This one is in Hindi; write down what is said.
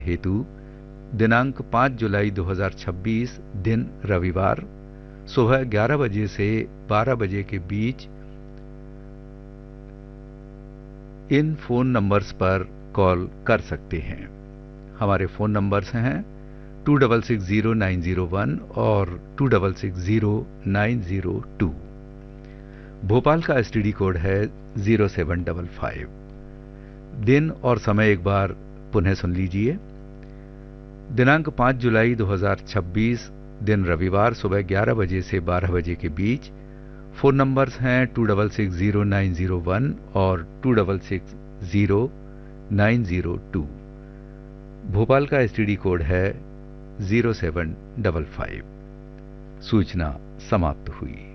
हेतु दिनांक 5 जुलाई 2026 दिन रविवार सुबह 11 बजे से 12 बजे के बीच इन फोन नंबर्स पर कॉल कर सकते हैं। हमारे फोन नंबर्स हैं 2660 और 2660 भोपाल का एसटीडी कोड है 0755। दिन और समय एक बार पुनः सुन लीजिए। दिनांक 5 जुलाई 2026 दिन रविवार सुबह 11 बजे से 12 बजे के बीच फोन नंबर्स हैं 2660 और 2660 भोपाल का एसटीडी कोड है 0755। सूचना समाप्त हुई।